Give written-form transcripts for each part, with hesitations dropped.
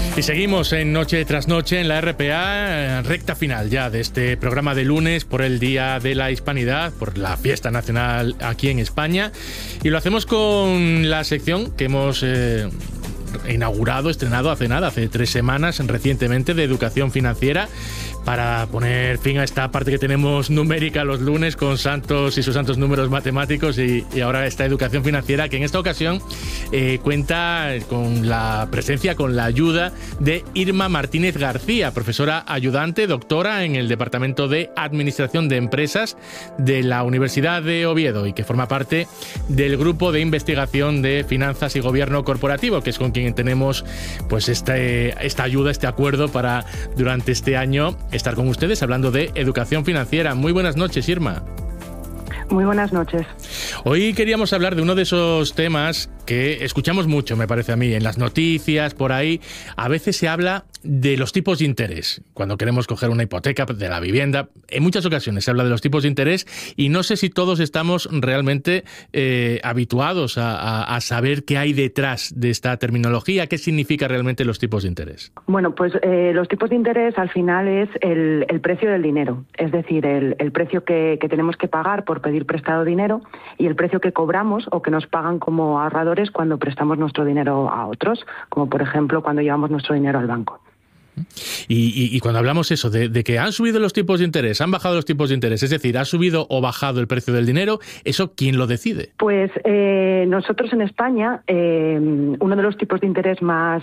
Y seguimos en Noche tras Noche en la RPA, recta final ya de este programa de lunes por el Día de la Hispanidad, por la fiesta nacional aquí en España. Y lo hacemos con la sección que hemos estrenado hace 3 semanas, recientemente, de educación financiera, para poner fin a esta parte que tenemos numérica los lunes con santos y sus santos números matemáticos y ahora esta educación financiera, que en esta ocasión cuenta con la presencia, con la ayuda de Irma Martínez García, profesora ayudante, doctora en el Departamento de Administración de Empresas de la Universidad de Oviedo y que forma parte del Grupo de Investigación de Finanzas y Gobierno Corporativo, que es con quien tenemos pues esta ayuda, este acuerdo para durante este año estar con ustedes hablando de educación financiera. Muy buenas noches, Irma. Muy buenas noches. Hoy queríamos hablar de uno de esos temas que escuchamos mucho, me parece a mí, en las noticias, por ahí. A veces se habla de los tipos de interés. Cuando queremos coger una hipoteca de la vivienda, en muchas ocasiones se habla de los tipos de interés y no sé si todos estamos realmente habituados a saber qué hay detrás de esta terminología, qué significa realmente los tipos de interés. Bueno, pues los tipos de interés al final es el precio del dinero, es decir, el precio que tenemos que pagar por pedir prestado dinero y el precio que cobramos o que nos pagan como ahorradores cuando prestamos nuestro dinero a otros, como por ejemplo cuando llevamos nuestro dinero al banco. Y cuando hablamos eso de que han subido los tipos de interés, han bajado los tipos de interés, es decir, ha subido o bajado el precio del dinero, ¿eso quién lo decide? Pues nosotros en España, uno de los tipos de interés más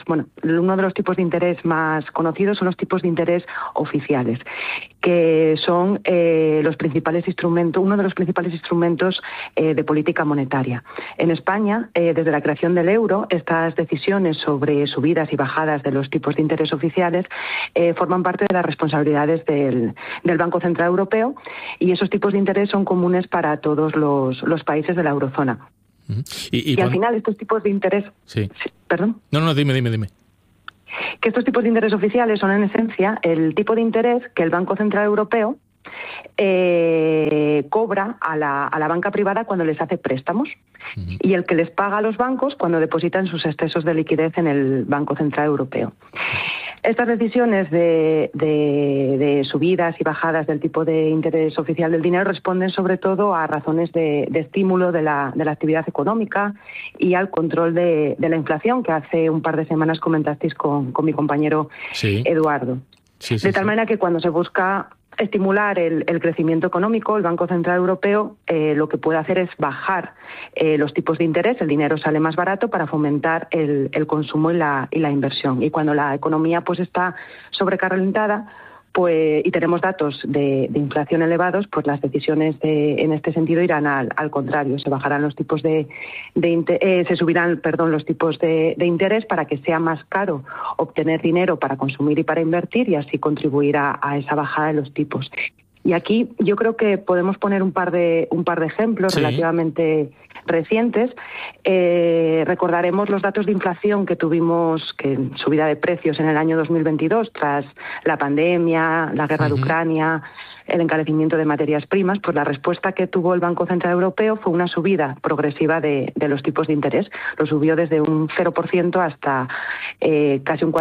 conocidos son los tipos de interés oficiales, que son uno de los principales instrumentos de política monetaria. En España, desde la creación del euro, estas decisiones sobre subidas y bajadas de los tipos de interés oficiales forman parte de las responsabilidades del Banco Central Europeo y esos tipos de interés son comunes para todos los países de la eurozona. Y al final estos tipos de interés... Sí. ¿Perdón? No, dime. Que estos tipos de interés oficiales son en esencia el tipo de interés que el Banco Central Europeo cobra a la banca privada cuando les hace préstamos y el que les paga a los bancos cuando depositan sus excesos de liquidez en el Banco Central Europeo. Estas decisiones de subidas y bajadas del tipo de interés oficial del dinero responden sobre todo a razones de estímulo de la actividad económica y al control de la inflación, que hace un par de semanas comentasteis con mi compañero Eduardo. De tal manera que cuando se busca estimular el crecimiento económico, el Banco Central Europeo lo que puede hacer es bajar los tipos de interés, el dinero sale más barato para fomentar el consumo y la inversión. Y cuando la economía pues está sobrecalentada y tenemos datos de inflación elevados, pues las decisiones en este sentido irán al contrario, se bajarán los tipos se subirán los tipos de interés para que sea más caro obtener dinero para consumir y para invertir y así contribuir a esa bajada de los tipos. Y aquí yo creo que podemos poner un par de ejemplos relativamente recientes. Recordaremos los datos de inflación que tuvimos, subida de precios en el año 2022 tras la pandemia, la guerra de Ucrania, el encarecimiento de materias primas. Pues la respuesta que tuvo el Banco Central Europeo fue una subida progresiva de los tipos de interés. Lo subió desde un 0% hasta casi un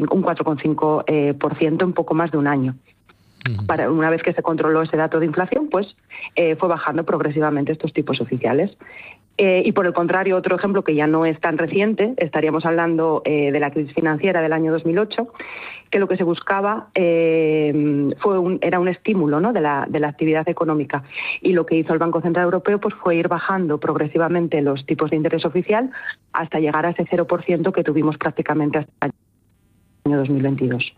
4,5% en poco más de un año. Una vez que se controló ese dato de inflación, pues fue bajando progresivamente estos tipos oficiales. Y por el contrario, otro ejemplo que ya no es tan reciente, estaríamos hablando de la crisis financiera del año 2008, que lo que se buscaba era un estímulo, ¿no?, de la actividad económica. Y lo que hizo el Banco Central Europeo pues fue ir bajando progresivamente los tipos de interés oficial hasta llegar a ese 0% que tuvimos prácticamente hasta el año 2022.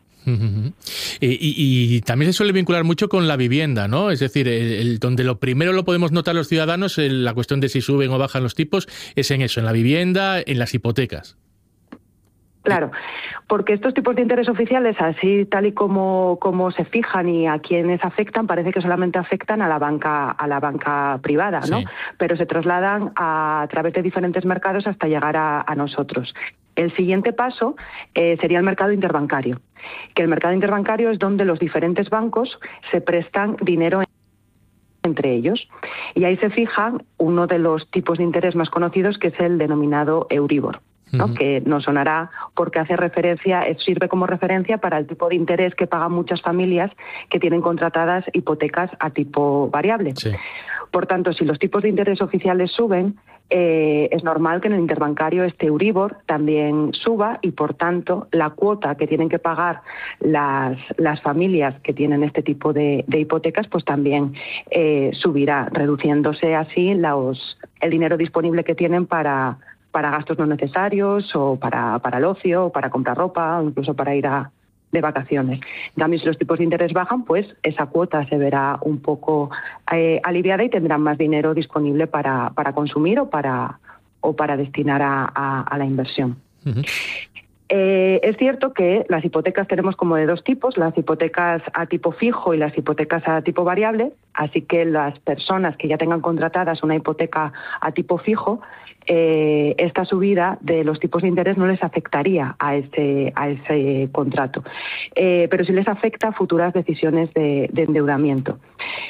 Y también se suele vincular mucho con la vivienda, ¿no? Es decir, donde lo primero lo podemos notar los ciudadanos, la cuestión de si suben o bajan los tipos, es en eso, en la vivienda, en las hipotecas. Claro, porque estos tipos de interés oficiales, así tal y como se fijan y a quienes afectan, parece que solamente afectan a la banca privada, ¿no? Sí. Pero se trasladan a través de diferentes mercados hasta llegar a nosotros. El siguiente paso sería el mercado interbancario, que el mercado interbancario es donde los diferentes bancos se prestan dinero entre ellos. Y ahí se fija uno de los tipos de interés más conocidos, que es el denominado Euribor. ¿no? Que nos sonará porque sirve como referencia para el tipo de interés que pagan muchas familias que tienen contratadas hipotecas a tipo variable. Sí. Por tanto, si los tipos de interés oficiales suben, es normal que en el interbancario este Euribor también suba y, por tanto, la cuota que tienen que pagar las familias que tienen este tipo de hipotecas pues también subirá, reduciéndose así el dinero disponible que tienen para gastos no necesarios o para el ocio, o para comprar ropa o incluso para ir de vacaciones. En cambio, si los tipos de interés bajan, pues esa cuota se verá un poco aliviada y tendrán más dinero disponible para consumir o para destinar a la inversión. Uh-huh. Es cierto que las hipotecas tenemos como de dos tipos, las hipotecas a tipo fijo y las hipotecas a tipo variable, así que las personas que ya tengan contratadas una hipoteca a tipo fijo, esta subida de los tipos de interés no les afectaría a ese contrato, pero sí les afecta a futuras decisiones de endeudamiento.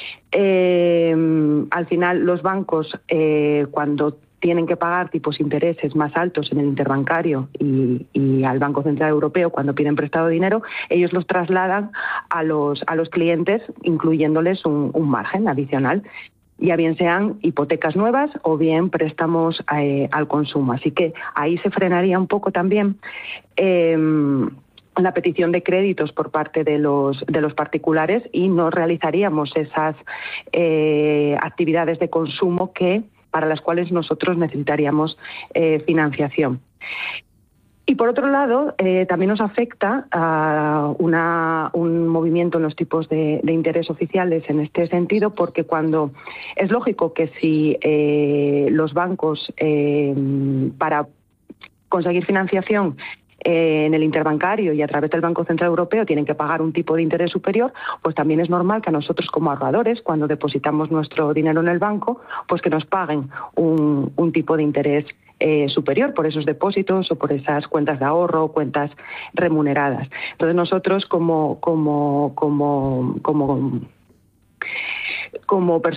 Al final, los bancos, cuando tienen que pagar tipos de intereses más altos en el interbancario y al Banco Central Europeo cuando piden prestado dinero, ellos los trasladan a los clientes, incluyéndoles un margen adicional, ya bien sean hipotecas nuevas o bien préstamos al consumo. Así que ahí se frenaría un poco también la petición de créditos por parte de los particulares y no realizaríamos esas actividades de consumo para las cuales nosotros necesitaríamos financiación. Y por otro lado, también nos afecta a un movimiento en los tipos de interés oficiales en este sentido, porque cuando es lógico que si los bancos para conseguir financiación en el interbancario y a través del Banco Central Europeo tienen que pagar un tipo de interés superior, pues también es normal que a nosotros como ahorradores, cuando depositamos nuestro dinero en el banco, pues que nos paguen un tipo de interés superior por esos depósitos o por esas cuentas de ahorro o cuentas remuneradas. Entonces nosotros como personas